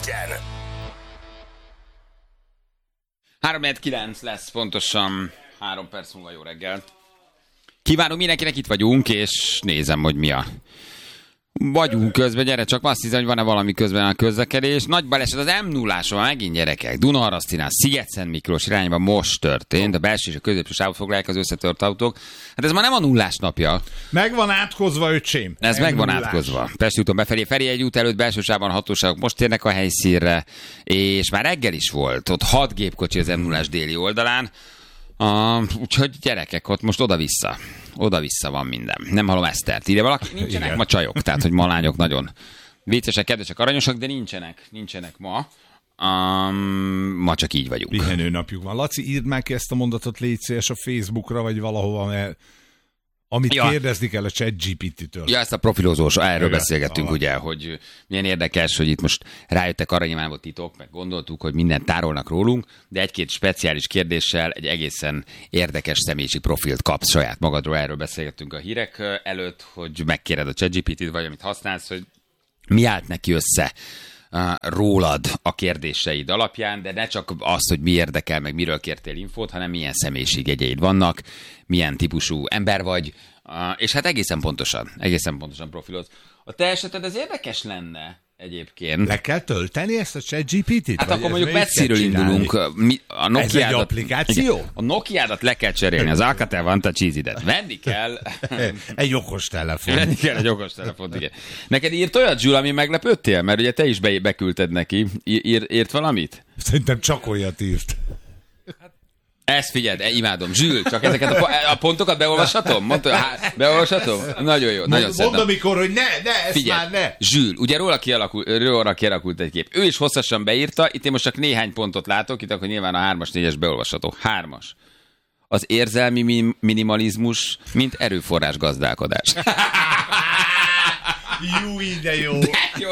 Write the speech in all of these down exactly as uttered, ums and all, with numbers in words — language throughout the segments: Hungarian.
legyen. három kilenc lesz pontosan, három perc múlva. Jó reggel. Kívánunk mindenkinek, itt vagyunk, és nézem, hogy mi a... Vagyunk közben, gyere, csak azt hiszem, hogy van-e valami közben a közlekedés. Nagy baleset az em nulláson, megint gyerekek. Dunaharasztinál, Sziget-Szent Miklós irányban most történt. A belső és a középső sávot foglalják az összetört autók. Hát ez már nem a nullás napja. Meg van átkozva, öcsém. Ez meg van átkozva. Pesti úton befelé, Ferihegy út előtt belső sávban a hatóságok most térnek a helyszínre, és már reggel is volt. Ott hat gépkocsi az em nullás déli oldalán. Uh, úgyhogy gyerekek, ott most oda-vissza. Oda-vissza van minden. Nem hallom Esztert. Ide valaki? Nincsenek Igen. ma csajok. Tehát, hogy ma lányok nagyon viccesek, kedvesek, aranyosak, de nincsenek. Nincsenek ma. Um, ma csak így vagyunk. Pihenő napjuk van. Laci, írd már ki ezt a mondatot, légy szíves a Facebookra, vagy valahova, mert amit ja. kérdezni kell a ChatGPT-től. Ja, ezt a profilozós, erről beszélgettünk, ugye, hogy milyen érdekes, hogy itt most rájöttek arra nyilvánvaló titok, meg gondoltuk, hogy mindent tárolnak rólunk, de egy-két speciális kérdéssel egy egészen érdekes személyiség profilt kapsz saját magadról. Erről beszélgettünk a hírek előtt, hogy megkéred a ChatGPT-t, vagy amit használsz, hogy mi állt neki össze rólad a kérdéseid alapján, de ne csak azt, hogy mi érdekel, meg miről kértél infót, hanem milyen személyiségjegyeid vannak, milyen típusú ember vagy, és hát egészen pontosan, egészen pontosan profiloz. A te eseted ez érdekes lenne egyébként. Le kell tölteni ezt a ChatGPT-t? Hát akkor mondjuk messziről indulunk. Mi, a Nokiádat, ez egy applikáció? Igen, a Nokiádat le kell cserélni, az Alcatel Vantage Easy-det. Venni kell... egy okos telefon. Venni kell egy okos telefont, igen. Neked írt olyat, Zsül, ami meglepődtél? Mert ugye te is be, beküldted neki. Ír, írt valamit? Szerintem csak olyat írt. Ezt figyeld, imádom. Zsül, csak ezeket a, a pontokat beolvashatom? Mondta, há, beolvashatom? Nagyon jó, nagyon szeretem. Mondd amikor, hogy ne, ne, ezt figyelj, már ne. Zsül, ugye róla kialakult, róla kialakult egy kép. Ő is hosszasan beírta, itt én most csak néhány pontot látok, itt akkor nyilván a hármas, négyes beolvasható. Hármas. Az érzelmi minimalizmus, mint erőforrás gazdálkodás. Jó, de jó. De jó.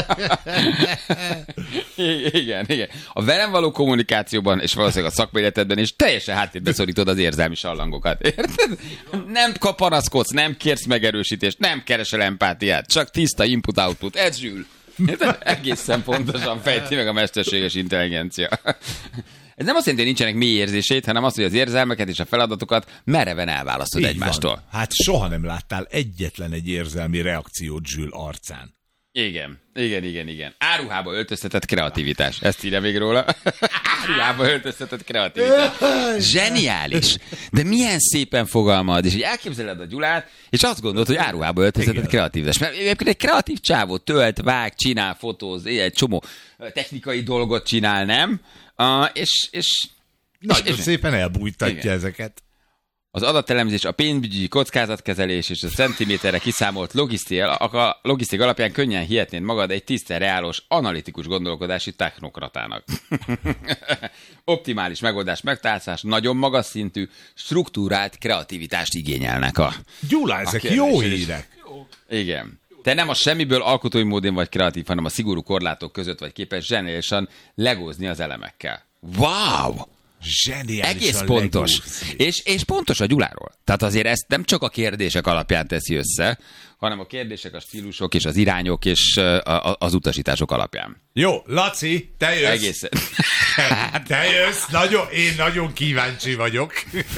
igen, igen. A velem való kommunikációban, és valószínűleg a szakmai életedben is teljesen háttérbe szorítod az érzelmi sallangokat. Érted? Nem panaszkodsz, nem kérsz megerősítést, nem keresel empátiát, csak tiszta input-output. Ez Zsül. Egészen pontosan fejti meg a mesterséges intelligencia. Ez nem azt jelenti, hogy nincsenek mély érzését, hanem azt, hogy az érzelmeket és a feladatokat mereven elválasztod így egymástól. Van. Hát soha nem láttál egyetlen egy érzelmi reakciót Zsül arcán. Igen, igen, igen, igen. Áruhába öltöztetett kreativitás. Ezt írja még róla. Áruhába öltöztetett kreativitás. Zseniális. De milyen szépen fogalmad, és hogy elképzeled a Gyulát, és azt gondolod, hogy áruhába öltöztetett kreativitás. Mert egyébként egy kreatív csávó tölt, vág, csinál, fotóz, egy csomó technikai dolgot csinál, nem? Uh, és, és, Nagyon és, és szépen elbújtatja igen. ezeket. Az adatelemzés, a pénzügyi kockázatkezelés és a centiméterre kiszámolt logisztik alapján könnyen hihetnéd magad egy tisztán reálos, analitikus gondolkodási technokratának. Optimális megoldás megtalálás, nagyon magas szintű, struktúrált kreativitást igényelnek a... Gyula, ezek a jó hírek. Igen. Te nem a semmiből alkotói módon vagy kreatív, hanem a szigorú korlátok között vagy képes zseniálisan legózni az elemekkel. Wow! Zseniálisan egész pontos. És, és pontos a Gyuláról. Tehát azért ezt nem csak a kérdések alapján teszi össze, hanem a kérdések, a stílusok és az irányok és a, a, az utasítások alapján. Jó, Laci, te jössz. Egészen. Te jössz, nagyon, én nagyon kíváncsi vagyok.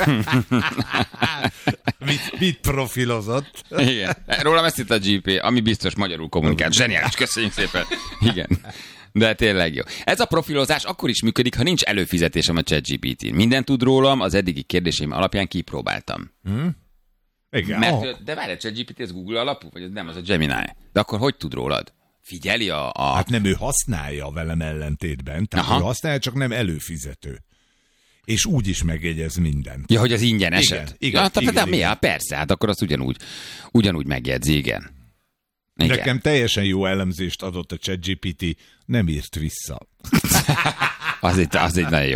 mit, mit profilozott? Igen. Rólam ezt itt a gé pé, ami biztos magyarul kommunikál. Zseniális, köszönjük szépen. Igen. De tényleg jó. Ez a profilozás akkor is működik, ha nincs előfizetésem a ChatGPT-n. Minden tud rólam, az eddigi kérdéseim alapján kipróbáltam. Hmm? Igen. Mert, oh. De várj, a ChatGPT ez Google alapú? Vagy ez nem, az a Gemini? De akkor hogy tud rólad? Figyeli a... a... Hát nem, ő használja velem ellentétben. Tehát Aha. ő használja, csak nem előfizető. És úgy is megjegyez mindent. Ja, hogy az ingyen eset? Igen, igen, ja, igen, igen, igen. Ja, persze, hát akkor azt ugyanúgy, ugyanúgy megjegyzi, igen. igen. Nekem teljesen jó elemzést adott a ChatGPT, nem írt vissza. az, egy, az egy nagyon jó.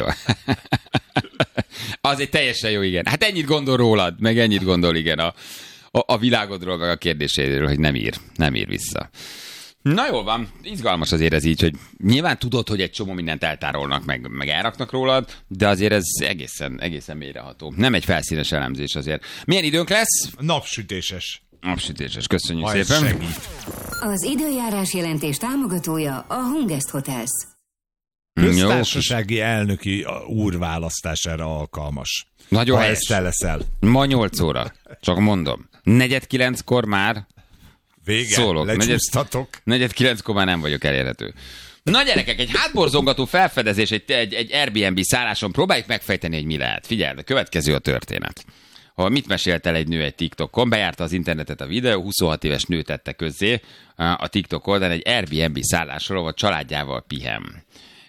az egy teljesen jó, igen. Hát ennyit gondol rólad, meg ennyit gondol, igen, a, a, a világodról, meg a kérdéséről, hogy nem ír, nem ír vissza. Na jól van, izgalmas azért ez így, hogy nyilván tudod, hogy egy csomó mindent eltárolnak, meg, meg elraknak rólad, de azért ez egészen, egészen mélyreható. Nem egy felszínes elemzés azért. Milyen időnk lesz? Napsütéses. Napsütéses, köszönjük Ha ez szépen. segít. Az időjárás jelentés támogatója a Hungest Hotels. Köztársasági elnöki úr választására alkalmas. Nagyon ha helyes. ezt te leszel. Ma nyolc óra, csak mondom. Negyed kilenckor már Vége, szólok. lecsúsztatok. Negyed kilenckor már nem vagyok elérhető. Na gyerekek, egy hátborzongató felfedezés egy, egy, egy Airbnb szálláson, próbáljuk megfejteni, hogy mi lehet. Figyeld, a következő a történet. Ha mit mesélt el egy nő egy TikTokon, bejárta az internetet a videó, huszonhat éves nő tette közzé a TikTok oldalon egy Airbnb szállásról, ahol családjával pihen.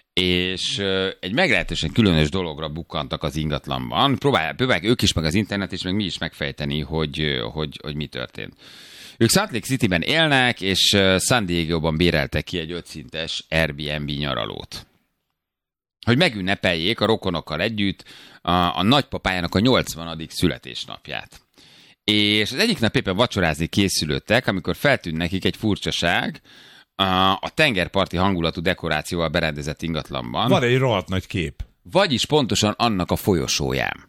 És egy meglehetősen különös dologra bukkantak az ingatlanban. Próbálják, próbálják ők is, meg az internet, és meg mi is megfejteni, hogy, hogy, hogy mi történt. Ők Salt Lake Cityben élnek, és San Diego-ban béreltek ki egy ötszintes Airbnb nyaralót. Hogy megünnepeljék a rokonokkal együtt a, a nagypapájának a nyolcvanadik születésnapját. És az egyik nap éppen vacsorázni készülődtek, amikor feltűnt nekik egy furcsaság a, a tengerparti hangulatú dekorációval berendezett ingatlanban. Van egy rohadt nagy kép. Vagyis pontosan annak a folyosóján.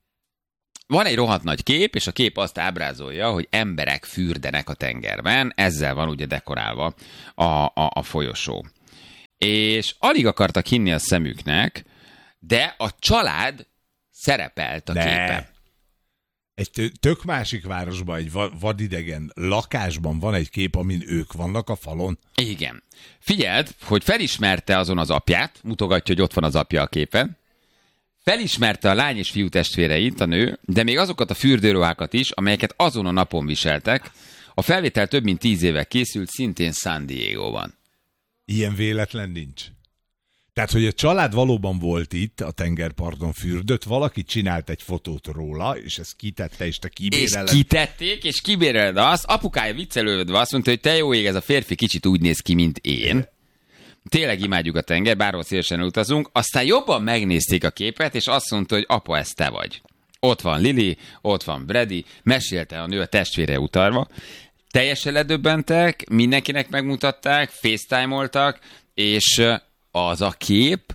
Van egy rohadt nagy kép, és a kép azt ábrázolja, hogy emberek fürdenek a tengerben, ezzel van ugye dekorálva a, a, a folyosó. És alig akartak hinni a szemüknek, de a család szerepelt a De. képen. Egy tök másik városban, egy vadidegen lakásban van egy kép, amin ők vannak a falon. Igen. Figyeld, hogy felismerte azon az apját, mutogatja, hogy ott van az apja a képen, felismerte a lány és fiú testvéreit, a nő, de még azokat a fürdőruhákat is, amelyeket azon a napon viseltek. A felvétel több mint tíz éve készült, szintén San Diego-ban. Ilyen véletlen nincs. Tehát, hogy a család valóban volt itt, a tengerparton fürdött, valaki csinált egy fotót róla, és ezt kitette, és te kibéreled. És kitették, és kibéreled azt. Apukája viccelődve azt mondta, hogy te jó ég, ez a férfi kicsit úgy néz ki, mint én. Tényleg imádjuk a tenger, bárhol szívesen utazunk. Aztán jobban megnézték a képet, és azt mondta, hogy apa, ez te vagy. Ott van Lili, ott van Brady, mesélte a nő a testvére utalva. Teljesen ledöbbentek, mindenkinek megmutatták, facetime-oltak, és az a kép,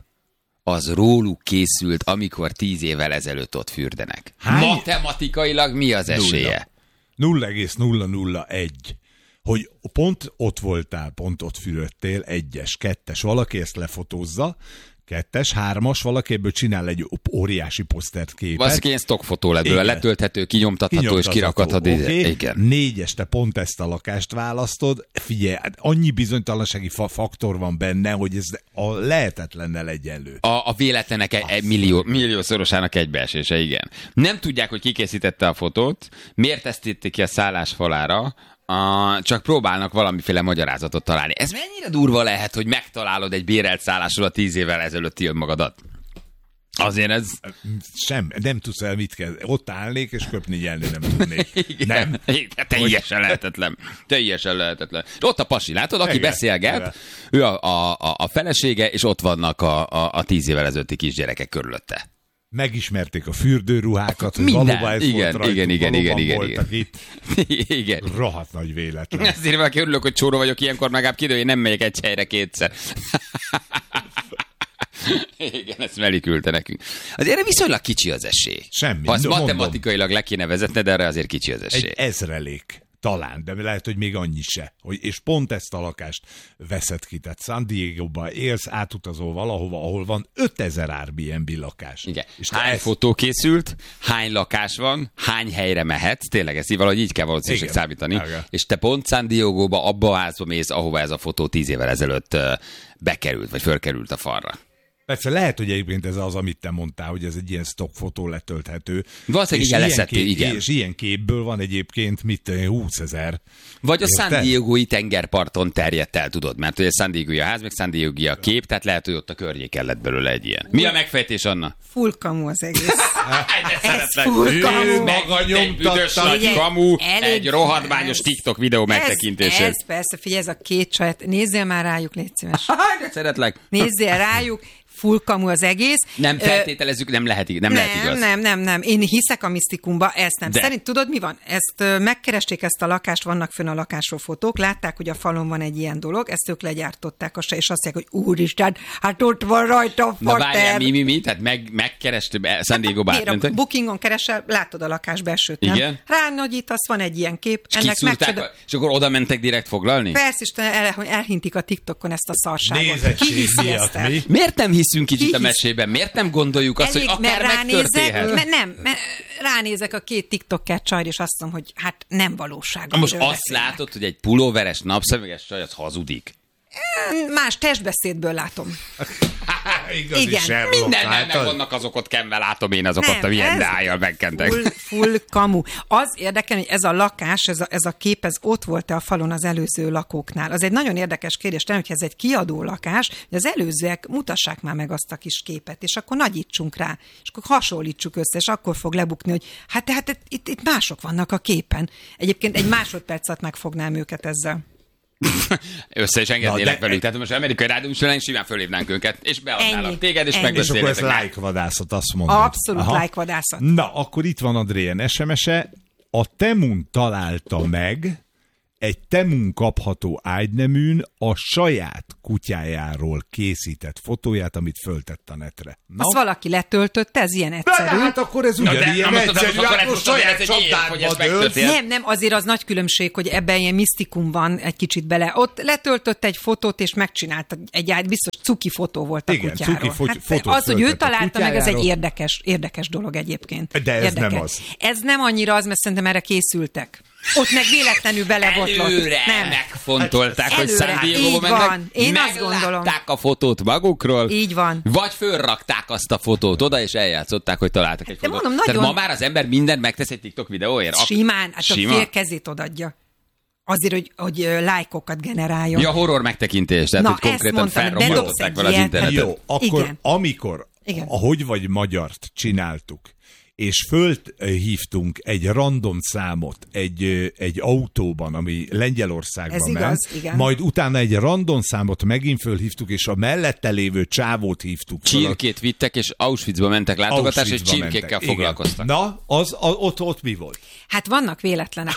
az róluk készült, amikor tíz évvel ezelőtt ott fürdenek. Hány? Matematikailag mi az esélye? nulla egész nulla nulla egy. Hogy pont ott voltál, pont ott fürödtél, egyes, kettes, valaki ezt lefotózza, kettes, hármas, valaki ebből csinál egy óriási posztert képet. Valószínűleg ilyen stockfotó lett belőle, letölthető, kinyomtatható és kirakhatható. Okay. Igen. Négyes, te pont ezt a lakást választod. Figyelj, annyi bizonytalansági fa- faktor van benne, hogy ez a lehetetlennel egyenlő. A, a véletlenek egy, egy millió, milliószorosának egybeesése, igen. Nem tudják, hogy ki készítette a fotót, miért ezt írték ki a szállás falára, Uh, csak próbálnak valamiféle magyarázatot találni. Ez mennyire durva lehet, hogy megtalálod egy bérelt szállásról a tíz évvel ezelőtti önmagadat? Azért ez... Sem, nem tudsz el mit kell. Ott állnék, és köpni nyelni nem tudnék. Igen, nem. Igen, teljesen lehetetlen. Teljesen lehetetlen. Ott a pasi, látod, aki Igen, beszélget, igen. ő a, a, a felesége, és ott vannak a, a, a tíz évvel ezelőtti kisgyerekek körülötte. Megismerték a fürdőruhákat, hogy Minden. valóban ez Igen, volt rajtuk, igen, igen, valóban igen, igen, voltak igen. itt. Igen. Rohadt nagy véletlen. Ezért valaki örülök, hogy csóró vagyok, ilyenkor megább kidő, én nem megyek egy helyre kétszer. Igen, ezt Meli küldte nekünk. Azért erre viszonylag kicsi az esély. Semmi. Ha azt Mondom. matematikailag le kéne vezetned, de erre azért kicsi az esély. Egy ezrelék. Talán, de lehet, hogy még annyi se. Hogy, és pont ezt a lakást veszed ki. Tehát San Diego-ban élsz, átutazol valahova, ahol van ötezer Airbnb lakás. Igen. És hány ezt... fotó készült, hány lakás van, hány helyre mehetsz, tényleg ezt így valahogy így kell valószínűleg Igen. számítani. Igen. És te pont San Diego-ba, abba a házba mész, ahova ez a fotó tíz évvel ezelőtt uh, bekerült, vagy fölkerült a falra. Persze lehet, hogy egyébként ez az, amit te mondtál, hogy ez egy ilyen stockfotó letölthető. Valószínűleg igen, leszettél, igen. És ilyen képből van egyébként mit húszezer. Vagy a San Diego-i tengerparton terjedt el, tudod, mert ugye San Diego-i a ház, meg San Diego-i a kép, tehát lehet, hogy ott a környéken lett belőle egy ilyen. Mi a megfejtés, Anna? Full kamu az egész. Ez full kamu. Maga Büdös nagy Figyelj, kamu, elég- egy rohadmányos TikTok videó megtekintését. Ez, ez persze, figyelj, ez a két csajt, nézzél már rájuk, légy szíves. De szeretlek. Nézzél rájuk, full kamu az egész. Nem feltételezzük, nem lehet, nem, nem lehet igaz. Nem, nem, nem. Én hiszek a misztikumba, ezt nem. De. Szerint tudod, mi van? Ezt megkeresték ezt a lakást, vannak fönn a lakásról fotók, látták, hogy a falon van egy ilyen dolog, ezt ők legyártották, és azt mondják, hogy úristen, hát ott van rajta a Na fater. várjál, mi, mi, mi? Tehát meg, megkerestük San Diego Hát, bár. a Bookingon keresel, látod a lakás belsőt, nem? Igen. Ránagyítasz, van egy ilyen kép. És kiszúrták, megcsod... és akkor oda mentek direkt foglalni? Persze, Isten, el, elhintik a TikTokon ezt a szarságot. Nézettség Ki hiszi miatt ezt el? mi? Miért nem hiszünk kicsit Ki a hisz? mesében? Miért nem gondoljuk azt, Elég, hogy akár mert ránézek, megtörténhet? mert nem, mert ránézek a két TikToker csajra, és azt mondom, hogy hát nem valóság. Na most amiről azt beszélnek. látod, hogy egy pulóveres, napszemüveges csaj, az hazudik. Más testbeszédből látom. Igazi Igen. Sherlock, Mindennel meg látod? vannak azokat kenve, látom én azokat, Nem, amilyen ez dájjal megkentek. Full, full kamu. Az érdekel, hogy ez a lakás, ez a, ez a kép, ez ott volt-e a falon az előző lakóknál. Az egy nagyon érdekes kérdés, nem, hogyha ez egy kiadó lakás, hogy az előzőek mutassák már meg azt a kis képet, és akkor nagyítsunk rá, és akkor hasonlítsuk össze, és akkor fog lebukni, hogy hát tehát itt, itt mások vannak a képen. Egyébként egy másodpercet megfognám őket ezzel. Össze is engednélek de- velük. Tehát most amerikai rádióműsorán simán fölhívnánk őket, és beadnálak Ennyi. téged, és Ennyi. És akkor ez megbeszélnek. like vadászat, azt mondod. Abszolút Aha. like vadászat. Na, akkor itt van Adrien es em es-e. A Temun találta meg egy Temun kapható ágyneműn a saját kutyájáról készített fotóját, amit föltett a netre. Na? Azt valaki letöltötte, ez ilyen Na, egyszerű. de hát akkor ez Na, de- ugyanilyen na, most az- egyszerű, akkor hát ez most most saját ez egy év, hogy ez csapdádba dőlsz. megtörtént. Nem, nem, azért az nagy különbség, hogy ebben ilyen misztikum van egy kicsit bele. Ott letöltött egy fotót, és megcsinálta egy át, biztos cuki fotó volt a Igen, kutyáról. cuki fo- fotót az, hogy ő föltett a találta meg, ez egy kutyájáról. érdekes, érdekes dolog egyébként. De ez érdekes. nem az. Ez nem annyira az, mert szerintem erre készültek. Ott meg véletlenül belebotlott. Előre Nem. megfontolták, hogy Előre. San Diego-ba Így mentek, van. Én azt gondolom. meglátták a fotót magukról, Így van. vagy fölrakták azt a fotót oda, és eljátszották, hogy találtak egy De fotót. mondom, Tehát nagyon- ma már az ember mindent megtesz egy TikTok videóért? Ak- Simán, hát Sima? a fél kezét odadja. Azért, hogy, hogy ö, lájkokat generáljon. Ja, horror megtekintés, tehát Na, hogy konkrétan ezt mondtam, hogy bedobsz felrobbantották egy vele az ilyet. internetet. Jó, akkor Igen. amikor Igen. a Hogy vagy magyart csináltuk, és fölhívtunk egy random számot egy, ö, egy autóban, ami Lengyelországban Ez ment, igaz, igen. majd utána egy random számot megint fölhívtuk, és a mellette lévő csávót hívtuk föl. Csirkét vittek, és Auschwitzba mentek látogatásra, és Auschwitzba csirkékkel mentek. foglalkoztak. Igen. Na, az, a, ott, ott mi volt? Hát vannak véletlenek.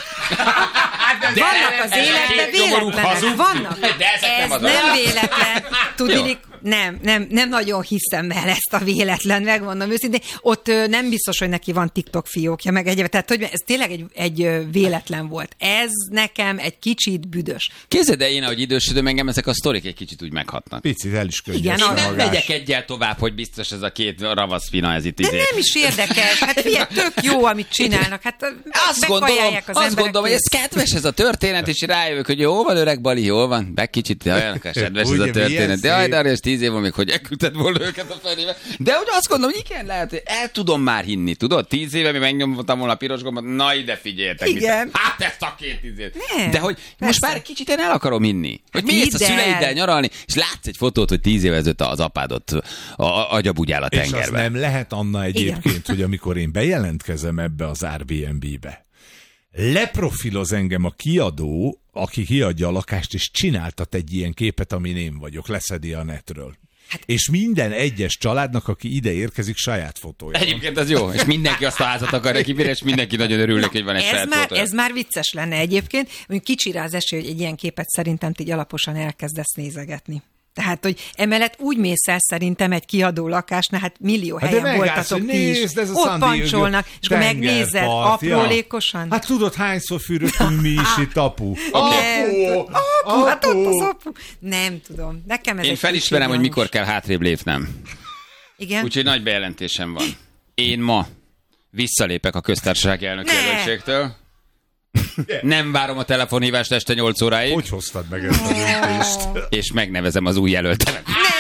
De Vannak az ez a életben két nyomorú véletlenek. hazug. Vannak. De ezek Ez nem azok. nem véletlen. Tudnilik, Jó. nem, nem, nem nagyon hiszem el ezt a véletlen, megmondom őszintén. Ott ö, nem biztos, hogy neki van TikTok fiókja, meg egyébként. Tehát, hogy ez tényleg egy, egy ö, véletlen volt. Ez nekem egy kicsit büdös. Képzeld el én, ahogy idősödöm, engem ezek a sztorik egy kicsit úgy meghatnak. Picit el is Igen, könnyes a- Nem magás. megyek egyel tovább, hogy biztos ez a két ravasz fina, ez itt De izé. nem is érdekes. Hát figyelj, tök jó, amit csinálnak. Hát ö, Azt gondolom, megkajálják az azt emberek gondolom, hogy ez kész. kedves ez a történet, és rájövök, hogy jó van öreg Bali, jól van, meg kicsit olyan kedves ez Ugye, a milyen történet. De szép. aj, de arra és tíz év van még, hogy elküldted volna őket a felébe. De hogy azt gondolom, hogy igen, lehet, hogy el tudom már hinni, tudod? Tíz éve mi megnyomtam volna a piros gombot, na ide figyeljetek. Igen. Mit. Hát ezt a két tízét. Nem, De hogy most persze. már kicsit én el akarom hinni. Hogy Hát mész a hidd el. szüleiddel nyaralni, és látsz egy fotót, hogy tíz éve ezelőtt az apádot a- a- agyabugyál a És az tengerbe. nem lehet, Anna, egyébként, hogy amikor én bejelentkezem ebbe az Airbnb-be, leprofiloz engem a kiadó, aki kiadja a lakást, és csináltat egy ilyen képet, amin én vagyok, leszedi a netről. Hát, és minden egyes családnak, aki ide érkezik, saját fotója van. Egyébként az jó, és mindenki azt a házat akarja kibírni, és mindenki nagyon örül neki, hogy van egy ez saját már, fotója. ez már vicces lenne egyébként. Mondjuk kicsi rá az esély, hogy egy ilyen képet szerintem így alaposan elkezdesz nézegetni. Tehát, hogy emellett úgy mész el szerintem egy kiadó lakásnál, hát millió Hát de helyen megállsz, voltatok hogy ti is. nézd, ez a Ott San Diego pancsolnak, és akkor megnézed tengerpart, ja. aprólékosan. Hát tudod, hányszor fürödtünk mi is itt, apu? Nem, Apu! apu, hát ott az Apu! apu. Nem tudom. Nekem ez Én egy felismerem, hogy kicsit mikor kell hátrébb lépnem. Igen? Úgyhogy nagy bejelentésem van. Én ma visszalépek a köztársasági elnök Ne! jelöltségtől. Nem várom a telefonhívást este nyolc óráig, Hogy hoztad meg ezt a döntést? és megnevezem az új jelöltemet.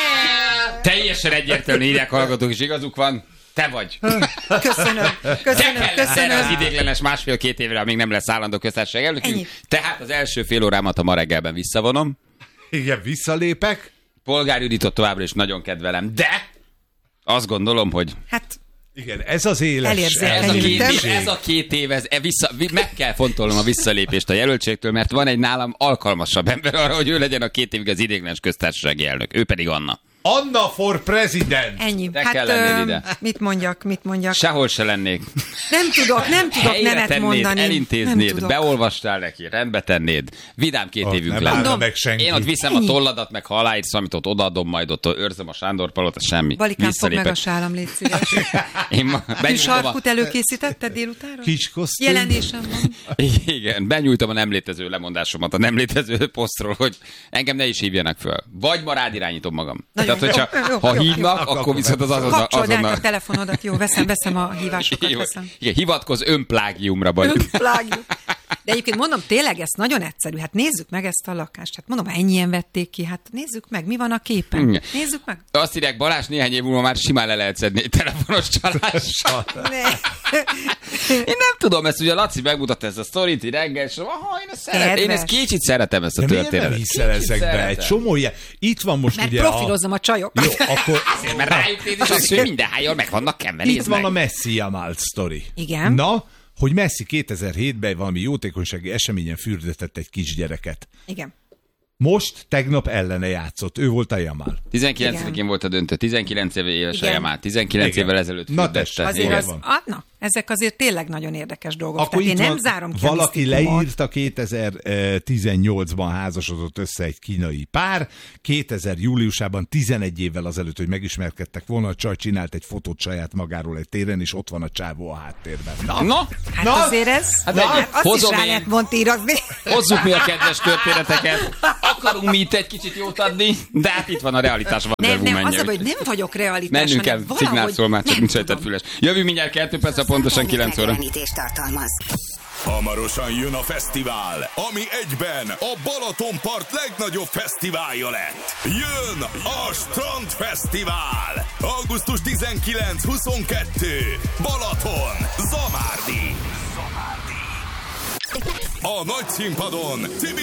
Teljesen egyértelműen írják hallgatók, és igazuk van. Te vagy. Köszönöm, köszönöm, Erre az köszönöm. idéglenes másfél-két évre, amíg nem lesz állandó köztársasági elnökünk. Ennyi. Tehát az első fél órámat a ma reggelben visszavonom. Igen, visszalépek. Polgár Juditot továbbra is nagyon kedvelem, de azt gondolom, hogy Hát Igen, ez az éles Elérzékenyültem. ez a, két elnökség. év, ez a két év, ez, e vissza, vi- meg kell fontolnom a visszalépést a jelöltségtől, mert van egy nálam alkalmasabb ember arra, hogy ő legyen a két évig az idéglenes köztársasági elnök. Ő pedig Anna. Anna for president! Ennyi. Te hát kell lennél ide. mit mondjak, mit mondjak? Sehol se lennék. Nem tudok, nem tudok Helyre nemet tennéd, mondani. Nem elintéznéd, tudok. beolvastál neki, rendbe tennéd. Vidám két Ott évünk nem lesz. állna meg senki. Én ott viszem Ennyi. a tolladat, meg ha aláírsz, amit ott odaadom, majd ott őrzöm a Sándor palota, semmi. Balikám, fog meg a Visszalépek. sálam, légy szíves. Én ma Kis benyújtom a... sarkut előkészítetted délutánra? Kis kosztüm. Jelenésem van. Igen, benyújtom a nem létező lemondásomat a nem létező posztról, hogy engem ne is hívjanak föl. Vagy ma rád irányítom magam. Nagyon Tehát, hogyha jó, jó, ha jó, hívnak, jó. akkor viszont az azonnal... Kapcsold át a azonnal... telefonodat, jó, veszem, veszem a hívásokat, Jó, veszem. igen, hivatkozz önplágiumra, vagy. Plágium. De egyébként mondom, tényleg ez nagyon egyszerű. Hát nézzük meg ezt a lakást. Hát mondom, ennyien vették ki. Hát nézzük meg, mi van a képen. Igen. Nézzük meg. Azt írják, Balázs, néhány év múlva már simán le lehet szedni egy telefonos csalással. Ne. Én nem tudom, ezt ugye Laci megmutatta ezt a sztorit így reggel, és aha, én ezt szeretem. Én ezt Kedves. kicsit szeretem, ezt a De miért nem történetet. hiszel Kicsit ezekbe? szeretem. Egy csomó ilyen. Itt van most Mert ugye profilozom a csajokat. Jó, akkor... Azért, mert rájuk néz, és azt, hogy minden hányan meg vannak kemmelni. Itt van a Messi Jamal sztori. Igen. Na, hogy Messi kétezer-hétben valami jótékonysági eseményen fürdetett egy kisgyereket. Igen. Most, tegnap ellene játszott. Ő volt a Jamal. tizenkilencedikén volt a döntő, tizenkilenc éves Igen. a Jamal, tizenkilenc Igen. évvel ezelőtt Na fürdette. tessék, Azért Igen. az, van. ah, na, ezek azért tényleg nagyon érdekes dolgok. Akkor Tehát én itt nem van, zárom ki a valaki misztikumot. leírta, kétezer-tizennyolcban házasodott össze egy kínai pár, kétezer júliusában tizenegy évvel azelőtt, hogy megismerkedtek volna, a csaj csinált egy fotót saját magáról egy téren, és ott van a csávó a háttérben. Na, Na, Hát Na, azért ez, hát hát egy- azt hozom is rá én. lehet montírozni. hozzuk mi a kedves történeteket. Akarunk mi itt egy kicsit jót adni, de hát itt van a realitás. Nem, nem, az a baj, hogy nem vagyok realitás, Mennünk kell, hanem szignál valahogy szól már, csak nem nincs tudom. rajtad füles. Jövünk mindjárt kettő perc, pontosan kilenc óra. Megjelenítést tartalmaz. Hamarosan jön a fesztivál, ami egyben a Balatonpart legnagyobb fesztiválja lett. Jön a Strandfesztivál! augusztus tizenkilenc-huszonkettő Balaton, Zamárdi. A nagy színpadon Tibi